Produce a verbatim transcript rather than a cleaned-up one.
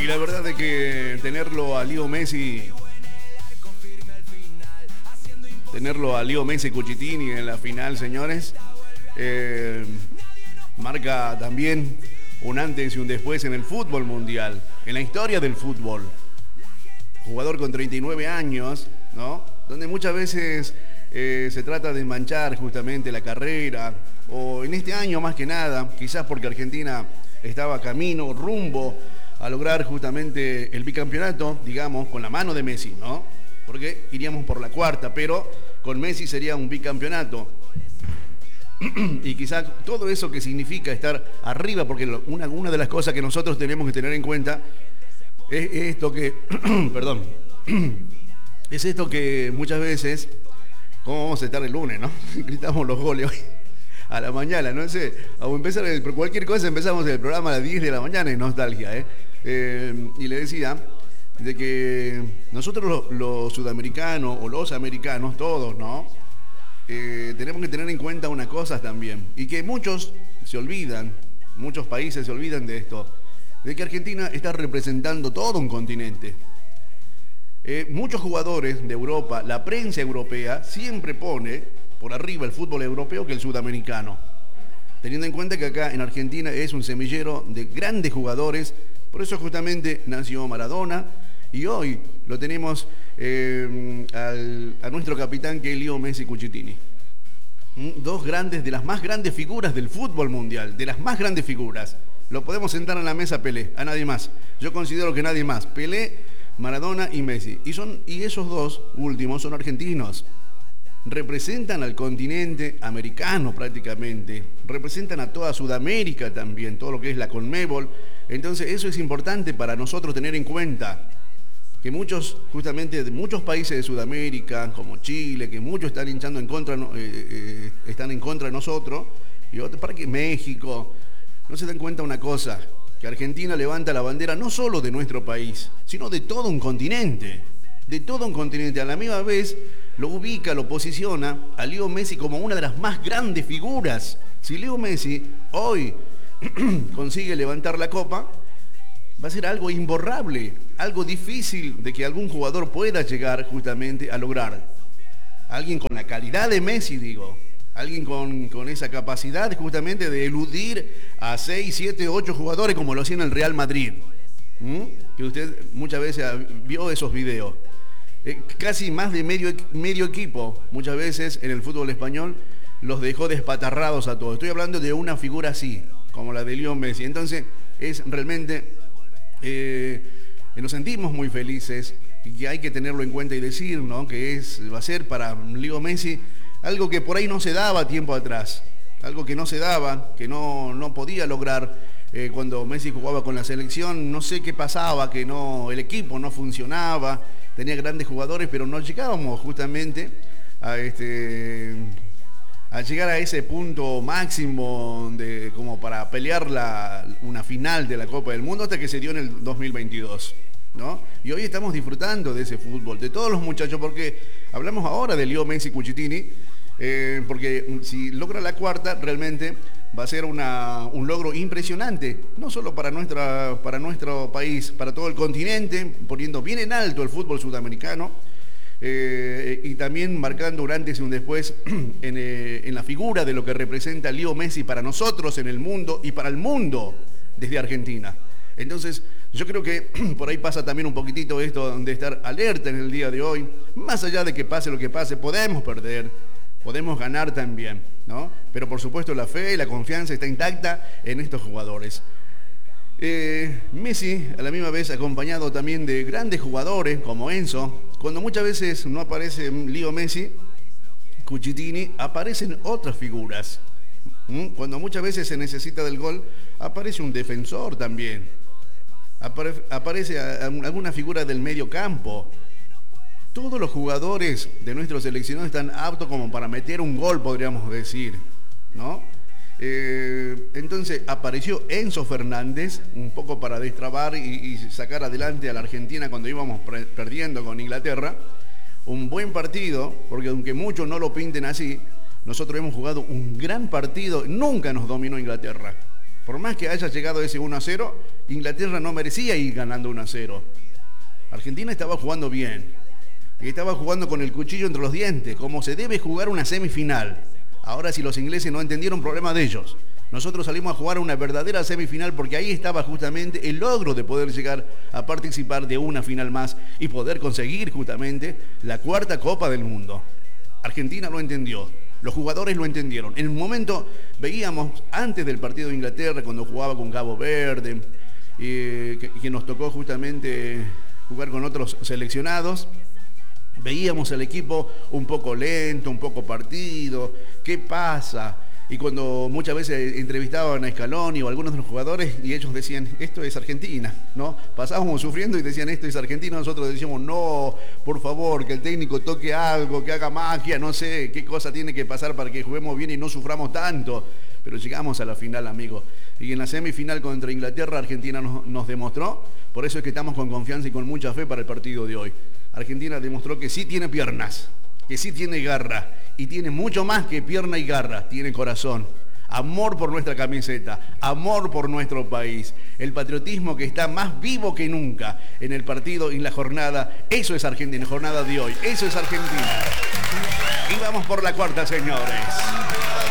la verdad es que tenerlo a Leo Messi, tenerlo a Leo Messi Cucitini en la final, señores, eh, marca también un antes y un después en el fútbol mundial, en la historia del fútbol. Jugador con treinta y nueve años, ¿no? Donde muchas veces eh, se trata de manchar justamente la carrera, o en este año más que nada, quizás porque Argentina estaba camino, rumbo a lograr justamente el bicampeonato, digamos, con la mano de Messi, ¿no? Porque iríamos por la cuarta, pero con Messi sería un bicampeonato. Y quizás todo eso que significa estar arriba, porque una, una de las cosas que nosotros tenemos que tener en cuenta es esto que, perdón, es esto que muchas veces, ¿cómo vamos a estar el lunes, no? Gritamos los goles hoy a la mañana, no sé, a empezar, por cualquier cosa empezamos el programa a las diez de la mañana en nostalgia, ¿eh? Eh, y le decía de que nosotros los, los sudamericanos o los americanos, todos, ¿no? Eh, tenemos que tener en cuenta una cosa también, y que muchos se olvidan, muchos países se olvidan de esto, de que Argentina está representando todo un continente. Eh, muchos jugadores de Europa, la prensa europea, siempre pone por arriba el fútbol europeo que el sudamericano, teniendo en cuenta que acá en Argentina es un semillero de grandes jugadores. Por eso justamente nació Maradona, y hoy lo tenemos eh, al, a nuestro capitán, que es Leo Messi Cucitini. Dos grandes, de las más grandes figuras del fútbol mundial, de las más grandes figuras. Lo podemos sentar en la mesa Pelé, a nadie más. Yo considero que nadie más. Pelé, Maradona y Messi. Y, son, y esos dos últimos son argentinos. Representan al continente americano prácticamente. Representan a toda Sudamérica también, todo lo que es la Conmebol. Entonces eso es importante para nosotros tener en cuenta. Que muchos, justamente de muchos países de Sudamérica, como Chile, que muchos están hinchando en contra, eh, eh, están en contra de nosotros, y otros, para que México, no se dan cuenta una cosa, que Argentina levanta la bandera no solo de nuestro país, sino de todo un continente, de todo un continente. A la misma vez lo ubica, lo posiciona a Leo Messi como una de las más grandes figuras. Si Leo Messi hoy consigue levantar la copa, va a ser algo imborrable, algo difícil de que algún jugador pueda llegar justamente a lograr. Alguien con la calidad de Messi, digo, alguien con, con esa capacidad justamente de eludir a seis, siete, ocho jugadores como lo hacía en el Real Madrid. ¿Mm? Que usted muchas veces vio esos videos. Eh, casi más de medio, medio equipo, muchas veces en el fútbol español, los dejó despatarrados a todos. Estoy hablando de una figura así, como la de Leo Messi. Entonces, es realmente... Eh, nos sentimos muy felices, y que hay que tenerlo en cuenta y decir, ¿no?, que es, va a ser para Leo Messi algo que por ahí no se daba tiempo atrás, algo que no se daba, que no, no podía lograr eh, cuando Messi jugaba con la selección. No sé qué pasaba, que no, el equipo no funcionaba, tenía grandes jugadores, pero no llegábamos justamente a este... al llegar a ese punto máximo de, como para pelear la, una final de la Copa del Mundo, hasta que se dio en el dos mil veintidós, ¿no? Y hoy estamos disfrutando de ese fútbol, de todos los muchachos, porque hablamos ahora de Leo Messi Cucitini, eh, porque si logra la cuarta, realmente va a ser una, un logro impresionante, no solo para, nuestra, para nuestro país, para todo el continente, poniendo bien en alto el fútbol sudamericano. Eh, y también marcando un antes y un después en, eh, en la figura de lo que representa Leo Messi para nosotros en el mundo y para el mundo desde Argentina. Entonces yo creo que por ahí pasa también un poquitito esto de estar alerta en el día de hoy. Más allá de que pase lo que pase, podemos perder, podemos ganar también, ¿no? Pero por supuesto la fe y la confianza está intacta en estos jugadores. Eh, Messi a la misma vez acompañado también de grandes jugadores como Enzo. Cuando muchas veces no aparece Leo Messi Cucitini, aparecen otras figuras. ¿Mm? Cuando muchas veces se necesita del gol, aparece un defensor también, Apare aparece a, a alguna figura del medio campo. Todos los jugadores de nuestro seleccionado están aptos como para meter un gol, podríamos decir, ¿no? Eh, entonces apareció Enzo Fernández un poco para destrabar y, y sacar adelante a la Argentina cuando íbamos perdiendo con Inglaterra. Un buen partido, porque aunque muchos no lo pinten así, nosotros hemos jugado un gran partido. Nunca nos dominó Inglaterra, Por más que haya llegado ese uno a cero, Inglaterra no merecía ir ganando uno a cero. Argentina estaba jugando bien. Y estaba jugando con el cuchillo entre los dientes, como se debe jugar una semifinal. Ahora, si los ingleses no entendieron, problema de ellos. Nosotros salimos a jugar una verdadera semifinal porque ahí estaba justamente el logro de poder llegar a participar de una final más y poder conseguir justamente la cuarta Copa del Mundo. Argentina lo entendió, los jugadores lo entendieron. En un momento veíamos, antes del partido de Inglaterra, cuando jugaba con Cabo Verde, eh, que, que nos tocó justamente jugar con otros seleccionados, veíamos al equipo un poco lento, un poco partido. ¿Qué pasa? Y cuando muchas veces entrevistaban a Scaloni o a algunos de los jugadores y ellos decían, esto es Argentina, ¿no? Pasábamos sufriendo y decían, esto es Argentina. Nosotros decíamos, no, por favor, que el técnico toque algo, que haga magia, no sé qué cosa tiene que pasar para que juguemos bien y no suframos tanto. Pero llegamos a la final, amigo. Y en la semifinal contra Inglaterra, Argentina nos, nos demostró. Por eso es que estamos con confianza y con mucha fe para el partido de hoy. Argentina demostró que sí tiene piernas, que sí tiene garra. Y tiene mucho más que pierna y garra, tiene corazón, amor por nuestra camiseta, amor por nuestro país, el patriotismo que está más vivo que nunca en el partido y en la jornada. Eso es Argentina, jornada de hoy, eso es Argentina. Y vamos por la cuarta, señores.